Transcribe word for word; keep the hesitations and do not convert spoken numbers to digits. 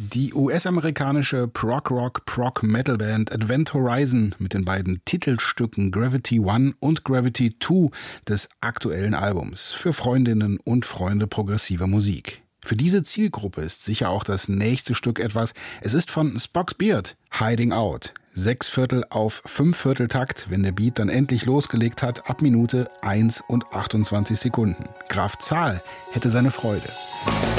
Die U S-amerikanische Prog-Rock-Prog-Metal-Band Event Horizon mit den beiden Titelstücken Gravity One und Gravity Two des aktuellen Albums für Freundinnen und Freunde progressiver Musik. Für diese Zielgruppe ist sicher auch das nächste Stück etwas. Es ist von Spock's Beard, Hiding Out. Sechs Viertel auf fünf Viertel Takt, wenn der Beat dann endlich losgelegt hat, ab Minute eins und achtundzwanzig Sekunden. Graf Zahl hätte seine Freude.